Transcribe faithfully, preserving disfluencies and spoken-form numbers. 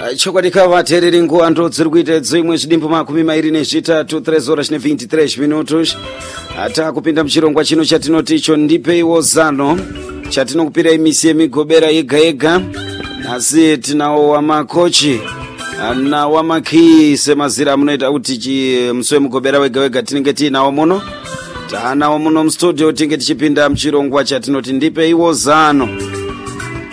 chokwadi vateereri nguva dziri kuita dzimwe zvidimbu makumi mairi nezvitatu tres horas ne23 minutos takupinda muchirongwa chino chatinoti icho ndipeiwo zano chatinokupirai misi yemigobera yega yega. Asi tinawo wamakochi na wamakii semazira munoita kuti musi wemugobera wega wega tinenge tiinawo muno tanawo muno mustudio tinge tichipinda muchirongwa chatinoti ndipeiwo zano.